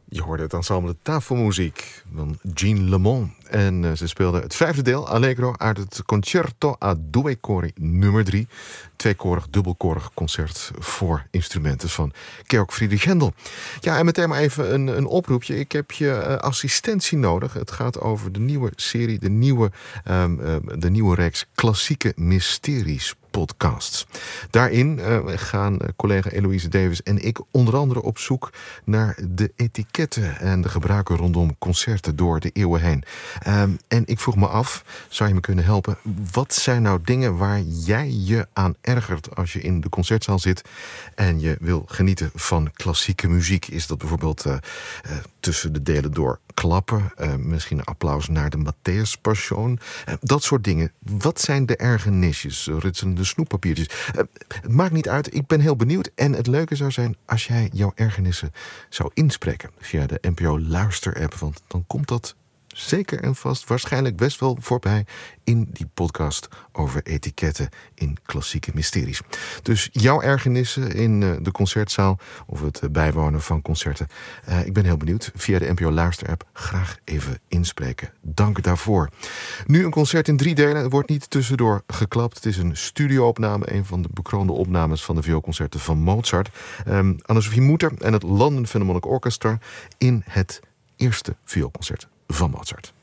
Je hoorde het ensemble Tafelmuziek van Jean Lemond. En ze speelden het vijfde deel, Allegro, uit het Concerto a due cori nummer 3. Tweekorig, dubbelkorig concert voor instrumenten van Georg Friedrich Händel. Ja, en meteen maar even een oproepje. Ik heb je assistentie nodig. Het gaat over de nieuwe serie, de nieuwe reeks Klassieke Mysteries podcasts. Daarin gaan collega Eloïse Davis en ik onder andere op zoek naar de etiketten en de gebruiken rondom concerten door de eeuwen heen. En ik vroeg me af, zou je me kunnen helpen? Wat zijn nou dingen waar jij je aan ergert als je in de concertzaal zit en je wil genieten van klassieke muziek? Is dat bijvoorbeeld tussen de delen door klappen, misschien een applaus naar de Matthäus Passion, dat soort dingen. Wat zijn de ergernisjes, rutselende snoeppapiertjes? Het maakt niet uit, ik ben heel benieuwd. En het leuke zou zijn als jij jouw ergernissen zou inspreken via de NPO Luister-app, want dan komt dat zeker en vast waarschijnlijk best wel voorbij in die podcast over etiketten in klassieke mysteries. Dus jouw ergernissen in de concertzaal of het bijwonen van concerten. Ik ben heel benieuwd. Via de NPO Luister-app graag even inspreken. Dank daarvoor. Nu een concert in 3 delen. Het wordt niet tussendoor geklapt. Het is een studio-opname. Een van de bekroonde opnames van de vioolconcerten van Mozart. Anne-Sophie Mutter en het London Philharmonic Orchestra in het eerste vioolconcert van Mozart.